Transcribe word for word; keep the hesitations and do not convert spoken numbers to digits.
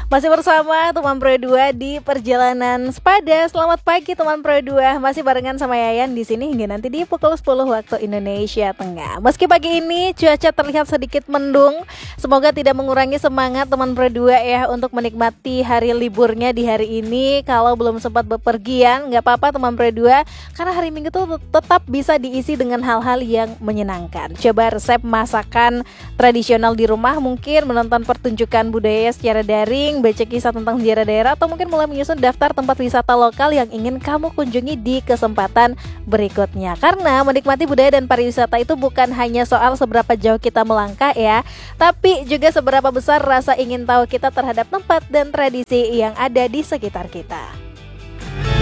Masih bersama teman Pro dua di Perjalanan Sepada. Selamat pagi teman Pro dua. Masih barengan sama Yayan di sini hingga nanti di pukul sepuluh waktu Indonesia Tengah. Meski pagi ini cuaca terlihat sedikit mendung, semoga tidak mengurangi semangat teman Pro dua ya untuk menikmati hari liburnya di hari ini. Kalau belum sempat bepergian, nggak apa-apa teman Pro dua, karena hari Minggu tuh tetap bisa diisi dengan hal-hal yang menyenangkan. Coba resep masakan tradisional di rumah, mungkin menonton pertunjukan budaya secara daring, baca kisah tentang sejarah daerah, atau mungkin mulai menyusun daftar tempat wisata lokal yang ingin kamu kunjungi di kesempatan berikutnya. Karena menikmati budaya dan pariwisata itu bukan hanya soal seberapa jauh kita melangkah ya, tapi juga seberapa besar rasa ingin tahu kita terhadap tempat dan tradisi yang ada di sekitar kita.